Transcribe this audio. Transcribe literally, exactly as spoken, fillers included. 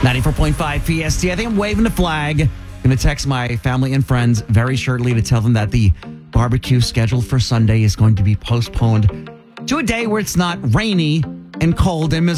ninety-four point five P S T. I think I'm waving the flag. Going to text my family and friends very shortly to tell them that the barbecue scheduled for Sunday is going to be postponed to a day where it's not rainy and cold and miserable.